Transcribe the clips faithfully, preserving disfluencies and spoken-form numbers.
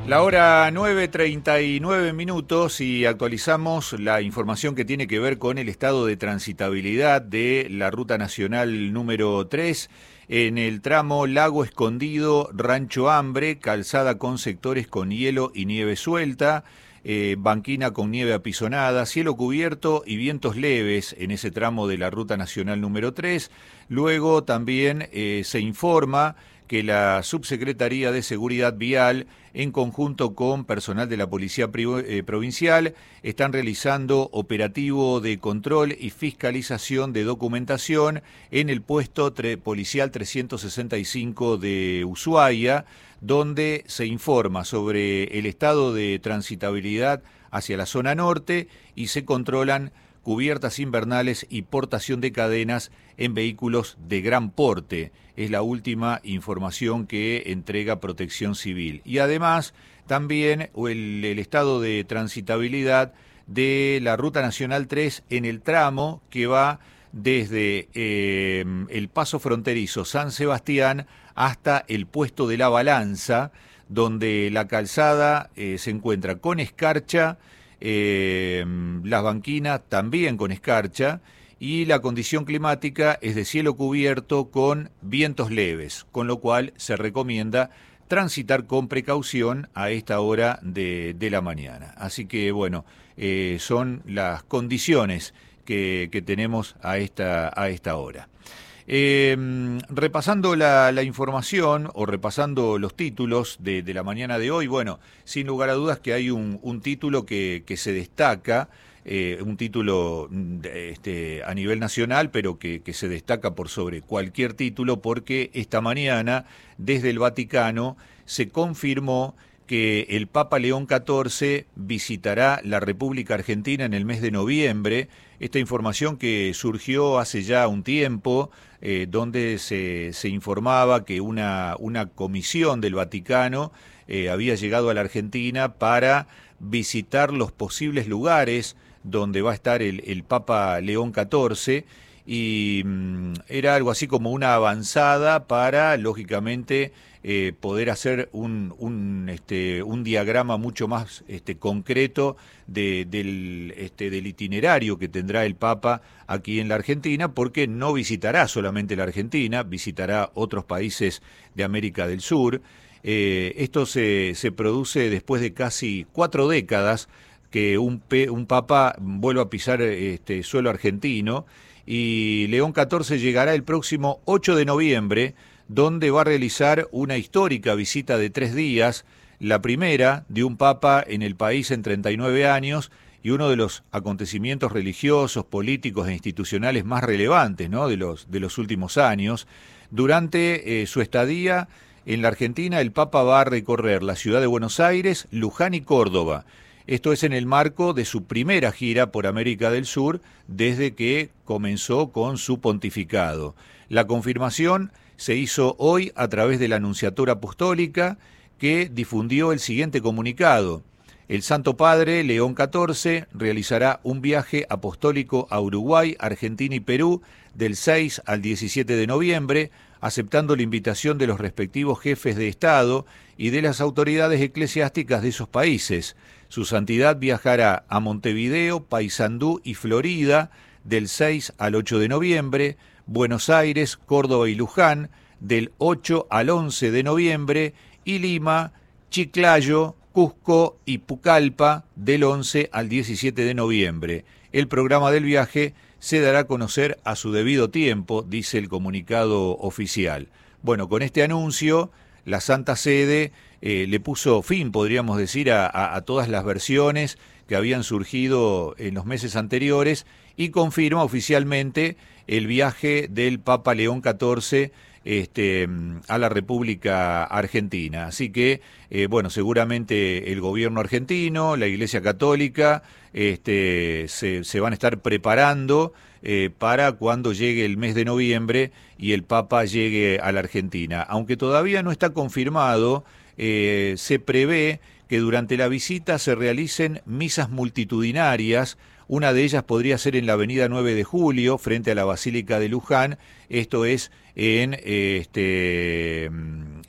La hora nueve treinta y nueve minutos y actualizamos la información que tiene que ver con el estado de transitabilidad de la Ruta Nacional número tres en el tramo Lago Escondido, Rancho Hambre, calzada con sectores con hielo y nieve suelta, eh, banquina con nieve apisonada, cielo cubierto y vientos leves en ese tramo de la Ruta Nacional número tres. Luego también eh, se informa que la Subsecretaría de Seguridad Vial, en conjunto con personal de la Policía eh, Provincial, están realizando operativo de control y fiscalización de documentación en el puesto policial trescientos sesenta y cinco de Ushuaia, donde se informa sobre el estado de transitabilidad hacia la zona norte y se controlan cubiertas invernales y portación de cadenas en vehículos de gran porte. Es la última información que entrega Protección Civil. Y además también el, el estado de transitabilidad de la Ruta Nacional tres en el tramo que va desde eh, el paso fronterizo San Sebastián hasta el puesto de la Balanza, donde la calzada eh, se encuentra con escarcha, Eh, las banquinas también con escarcha y la condición climática es de cielo cubierto con vientos leves, con lo cual se recomienda transitar con precaución a esta hora de, de la mañana. Así que bueno, eh, son las condiciones que, que tenemos a esta, a esta hora. Eh, repasando la, la información o repasando los títulos de, de la mañana de hoy, bueno, sin lugar a dudas que hay un, un título que, que se destaca, eh, un título este, a nivel nacional, pero que, que se destaca por sobre cualquier título, porque esta mañana desde el Vaticano se confirmó que el Papa León catorce visitará la República Argentina en el mes de noviembre. Esta información que surgió hace ya un tiempo, eh, donde se, se informaba que una, una comisión del Vaticano eh, había llegado a la Argentina para visitar los posibles lugares donde va a estar el, el Papa León catorce, y mmm, era algo así como una avanzada para, lógicamente, eh, poder hacer un, un, este, un diagrama mucho más este, concreto de, del, este, del itinerario que tendrá el Papa aquí en la Argentina, porque no visitará solamente la Argentina, visitará otros países de América del Sur. Eh, esto se, se produce después de casi cuatro décadas que un, un Papa vuelva a pisar este, suelo argentino, y León catorce llegará el próximo ocho de noviembre, donde va a realizar una histórica visita de tres días, la primera de un papa en el país en treinta y nueve años, y uno de los acontecimientos religiosos, políticos e institucionales más relevantes, ¿no?, de los, de los últimos años. Durante eh, su estadía en la Argentina, el Papa va a recorrer la ciudad de Buenos Aires, Luján y Córdoba. Esto es en el marco de su primera gira por América del Sur desde que comenzó con su pontificado. La confirmación se hizo hoy a través de la Anunciatura Apostólica, que difundió el siguiente comunicado. El Santo Padre León catorce realizará un viaje apostólico a Uruguay, Argentina y Perú del seis al diecisiete de noviembre, aceptando la invitación de los respectivos jefes de Estado y de las autoridades eclesiásticas de esos países. Su santidad viajará a Montevideo, Paysandú y Florida del seis al ocho de noviembre, Buenos Aires, Córdoba y Luján del ocho al once de noviembre y Lima, Chiclayo, Cusco y Pucallpa del once al diecisiete de noviembre. El programa del viaje se dará a conocer a su debido tiempo, dice el comunicado oficial. Bueno, con este anuncio, la Santa Sede eh, le puso fin, podríamos decir, a, a, a todas las versiones que habían surgido en los meses anteriores y confirma oficialmente el viaje del Papa León catorce este, a la República Argentina. Así que, eh, bueno, seguramente el gobierno argentino, la Iglesia Católica, este, se, se van a estar preparando eh, para cuando llegue el mes de noviembre y el Papa llegue a la Argentina. Aunque todavía no está confirmado, eh, se prevé que durante la visita se realicen misas multitudinarias. Una de ellas podría ser en la avenida nueve de julio, frente a la Basílica de Luján, esto es en, este,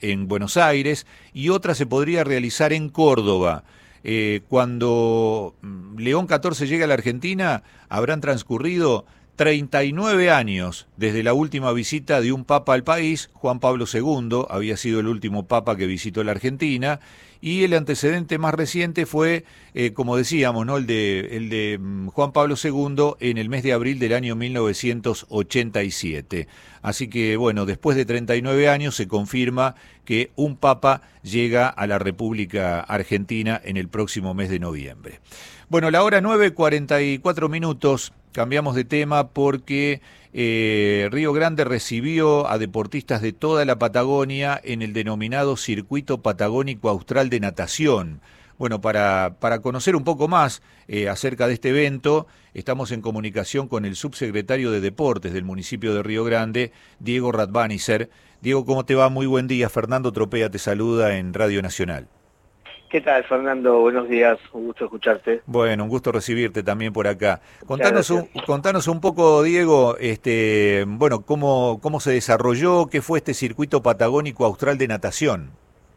en Buenos Aires y otra se podría realizar en Córdoba. Eh, cuando León catorce llegue a la Argentina, habrán transcurrido treinta y nueve años desde la última visita de un papa al país. Juan Pablo segundo había sido el último papa que visitó la Argentina, y el antecedente más reciente fue, eh, como decíamos, ¿no? el de, el de Juan Pablo segundo en el mes de abril del año mil novecientos ochenta y siete. Así que, bueno, después de treinta y nueve años se confirma que un papa llega a la República Argentina en el próximo mes de noviembre. Bueno, la hora nueve cuarenta y cuatro minutos, cambiamos de tema porque eh, Río Grande recibió a deportistas de toda la Patagonia en el denominado Circuito Patagónico Austral de Natación. Bueno, para, para conocer un poco más eh, acerca de este evento, estamos en comunicación con el subsecretario de Deportes del municipio de Río Grande, Diego Radbanicer. Diego, ¿cómo te va? Muy buen día. Fernando Tropea te saluda en Radio Nacional. ¿Qué tal, Fernando? Buenos días, un gusto escucharte. Bueno, un gusto recibirte también por acá. Contanos un, contanos un poco, Diego, este, bueno, cómo, cómo se desarrolló, qué fue este Circuito Patagónico Austral de Natación.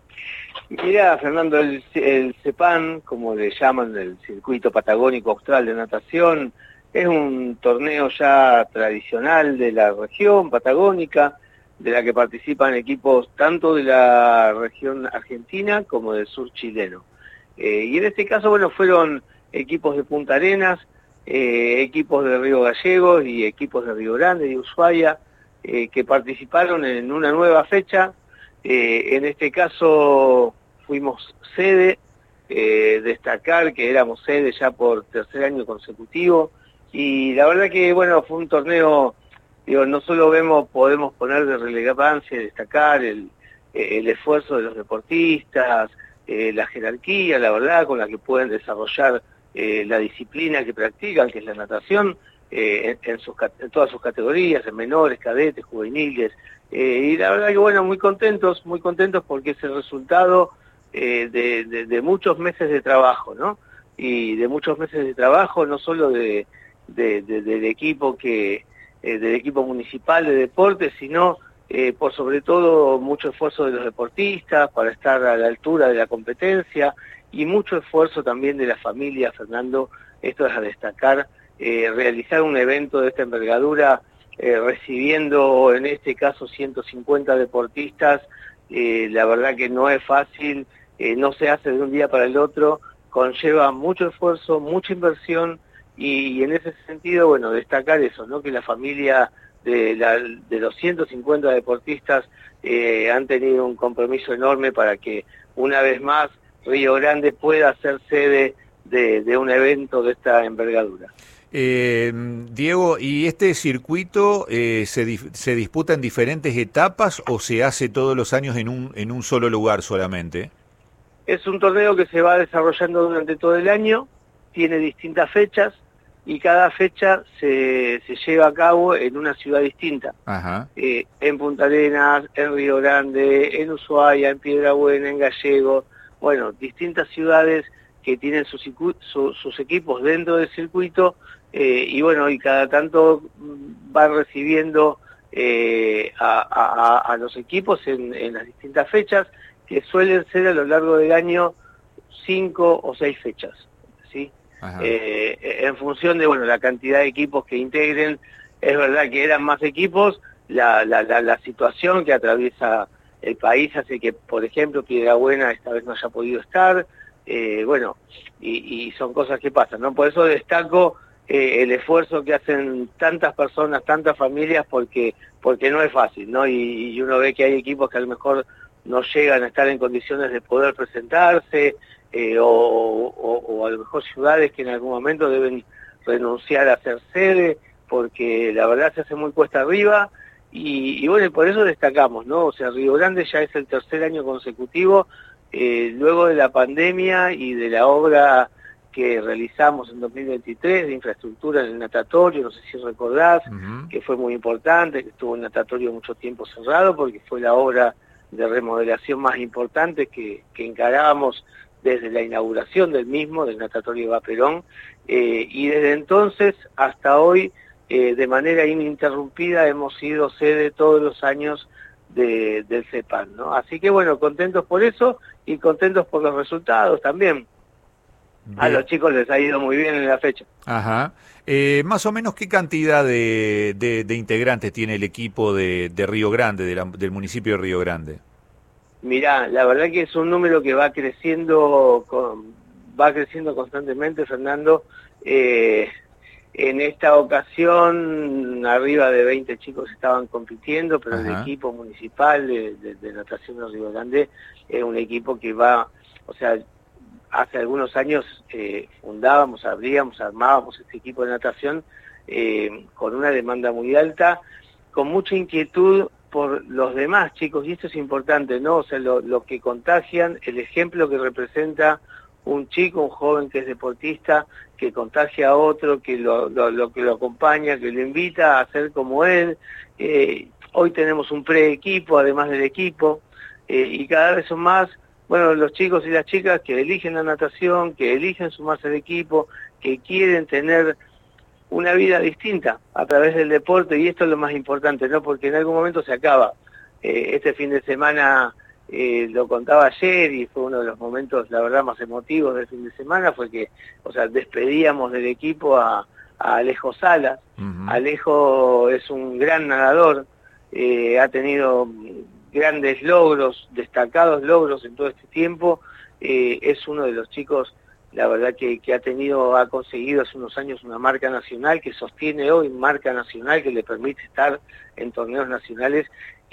Mira, Fernando, el, el CEPAN, como le llaman, el Circuito Patagónico Austral de Natación, es un torneo ya tradicional de la región patagónica, de la que participan equipos tanto de la región argentina como del sur chileno. Eh, y en este caso, bueno, fueron equipos de Punta Arenas, eh, equipos de Río Gallegos y equipos de Río Grande y Ushuaia, eh, que participaron en una nueva fecha. Eh, en este caso fuimos sede, eh, destacar que éramos sede ya por tercer año consecutivo, y la verdad que, bueno, fue un torneo. Digo, no solo vemos, podemos poner de relevancia y destacar el, el esfuerzo de los deportistas, eh, la jerarquía, la verdad, con la que pueden desarrollar eh, la disciplina que practican, que es la natación, eh, en, en, sus, en todas sus categorías, en menores, cadetes, juveniles, eh, y la verdad que, bueno, muy contentos, muy contentos porque es el resultado eh, de, de, de muchos meses de trabajo, ¿no? Y de muchos meses de trabajo, no solo de, de, de, del equipo que... Eh, del equipo municipal de deportes, sino eh, por sobre todo mucho esfuerzo de los deportistas para estar a la altura de la competencia, y mucho esfuerzo también de la familia, Fernando. Esto es a destacar, eh, realizar un evento de esta envergadura, eh, recibiendo en este caso ciento cincuenta deportistas, eh, la verdad que no es fácil, eh, no se hace de un día para el otro, conlleva mucho esfuerzo, mucha inversión. Y en ese sentido, bueno, destacar eso, ¿no? Que la familia de, la, de los ciento cincuenta deportistas eh, han tenido un compromiso enorme para que una vez más Río Grande pueda ser sede de, de un evento de esta envergadura. Eh, Diego, ¿y este circuito eh, se, se disputa en diferentes etapas o se hace todos los años en un, en un solo lugar solamente? Es un torneo que se va desarrollando durante todo el año, tiene distintas fechas, y cada fecha se, se lleva a cabo en una ciudad distinta. Ajá. Eh, en Punta Arenas, en Río Grande, en Ushuaia, en Piedrabuena, en Gallegos, bueno, distintas ciudades que tienen sus, su, sus equipos dentro del circuito, eh, y bueno, y cada tanto van recibiendo eh, a, a, a los equipos en, en las distintas fechas, que suelen ser a lo largo del año cinco o seis fechas, ¿sí? Eh, en función de, bueno, la cantidad de equipos que integren. Es verdad que eran más equipos, la, la, la, la situación que atraviesa el país hace que, por ejemplo, Piedrabuena esta vez no haya podido estar, eh, bueno, y, y son cosas que pasan, ¿no? Por eso destaco eh, el esfuerzo que hacen tantas personas, tantas familias, porque porque no es fácil, ¿no? Y, y uno ve que hay equipos que a lo mejor no llegan a estar en condiciones de poder presentarse, Eh, o, o, o a lo mejor ciudades que en algún momento deben renunciar a ser sede, porque la verdad se hace muy cuesta arriba, y, y bueno, por eso destacamos, ¿no? O sea, Río Grande ya es el tercer año consecutivo, eh, luego de la pandemia y de la obra que realizamos en dos mil veintitrés de infraestructura en el natatorio, no sé si recordás, uh-huh. que fue muy importante, que estuvo el natatorio mucho tiempo cerrado, porque fue la obra de remodelación más importante que, que encarábamos desde la inauguración del mismo, del natatorio Eva Perón, eh, y desde entonces hasta hoy, eh, de manera ininterrumpida, hemos sido sede todos los años de, del CEPAN, ¿no? Así que bueno, contentos por eso y contentos por los resultados también. Bien. A los chicos les ha ido muy bien en la fecha. Ajá. Eh, más o menos, ¿qué cantidad de, de, de integrantes tiene el equipo de, de Río Grande, de la, del municipio de Río Grande? Mirá, la verdad que es un número que va creciendo, con, va creciendo constantemente, Fernando. Eh, en esta ocasión, arriba de veinte chicos estaban compitiendo, pero Ajá. el equipo municipal de, de, de natación de Río Grande es un equipo que va, o sea, hace algunos años eh, fundábamos, abríamos, armábamos este equipo de natación eh, con una demanda muy alta, con mucha inquietud por los demás chicos, y esto es importante, ¿no? O sea, lo, lo que contagian, el ejemplo que representa un chico, un joven que es deportista, que contagia a otro, que lo, lo, lo que lo acompaña, que lo invita a ser como él. Eh, hoy tenemos un pre-equipo, además del equipo, eh, y cada vez son más, bueno, los chicos y las chicas que eligen la natación, que eligen sumarse al equipo, que quieren tener una vida distinta a través del deporte, y esto es lo más importante, ¿no? Porque en algún momento se acaba. Eh, este fin de semana, eh, lo contaba ayer, y fue uno de los momentos, la verdad, más emotivos del fin de semana, fue que, o sea, despedíamos del equipo a, a Alejo Salas. Uh-huh. Alejo es un gran nadador, eh, ha tenido grandes logros, destacados logros en todo este tiempo, eh, es uno de los chicos, la verdad que, que ha tenido, ha conseguido hace unos años una marca nacional, que sostiene hoy marca nacional, que le permite estar en torneos nacionales,